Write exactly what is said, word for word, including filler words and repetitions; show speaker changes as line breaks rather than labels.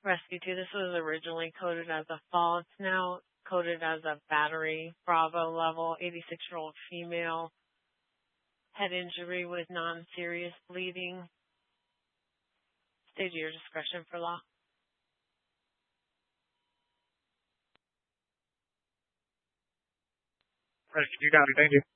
Rescue two, this was originally coded as a fall. It's now coded as a battery, Bravo level, eighty-six-year-old female, head injury with non-serious bleeding. Stage of your discretion for law.
Rescue two, copy, thank you.